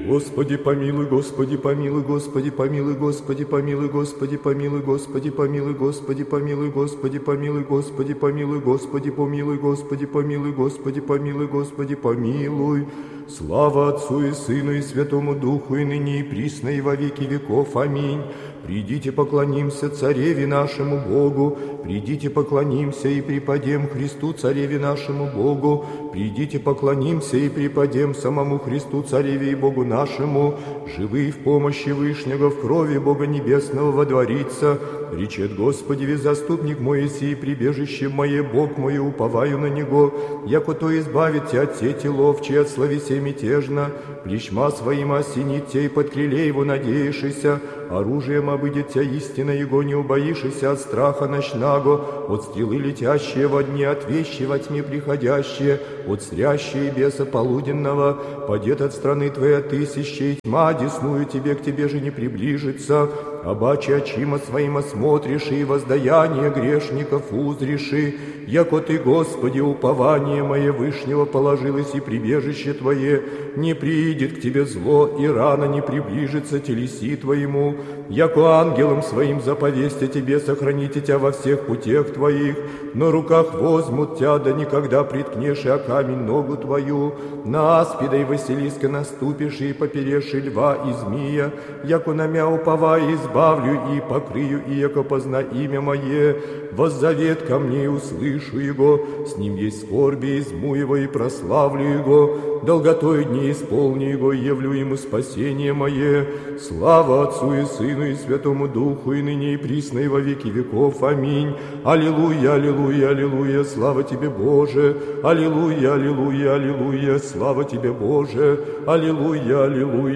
Господи помилуй, Господи помилуй, Господи помилуй, Господи помилуй, Господи помилуй, Господи помилуй, Господи помилуй, Господи помилуй, Господи помилуй, Господи помилуй, Господи помилуй, Господи помилуй, Господи помилуй. Слава Отцу и Сыну и Святому Духу, и ныне и присно и во веки веков. Аминь. Придите поклонимся Цареве нашему Богу, придите поклонимся и преподем Христу Цареве нашему Богу, придите поклонимся и преподем самому Христу Цареве и Богу нашему, живы в помощи Вышнего, в крови Бога Небесного водворится. Речет Господи, ве заступник мой еси, прибежище мое, Бог мой, уповаю на Него, яко то избавит тебя от сети ловчей, от словесе мятежно, плещма своим осенит тебя, и под крыле его надеешься, оружием обыдет тебя истина его, не убоишься от страха ночного, от стрелы летящие во дне, от вещи во тьме приходящие, от стрящие беса полуденного, падет от страны твоей тысячи, и тьма десную тебе, к тебе же не приближится, обаче очима своим осмотришь, и воздаяние грешников узришь, яко ты, Господи, упование мое Вышнего положилось, и прибежище Твое, не приидет к Тебе зло, и рано не приближится телеси Твоему, яко ангелом своим заповестя Тебе сохраните Тебя во всех путях Твоих, на руках возьмут Тебя, да никогда приткнешь о камень ногу Твою, на аспида и Василиска наступишь, и поперешь льва и змея, яко на мя уповая избавлю и покрию, и яко позна имя мое, воззовет ко мне и услышу его, с ним есть скорби, изму его и прославлю его, долготой дни исполню его, и явлю ему спасение мое. Слава Отцу и Сыну и Святому Духу, и ныне и присно и во веки веков. Аминь. Аллилуйя, аллилуйя, аллилуйя, слава Тебе, Боже. Аллилуйя, аллилуйя, аллилуйя, слава Тебе, Боже. Аллилуйя, аллилуйя.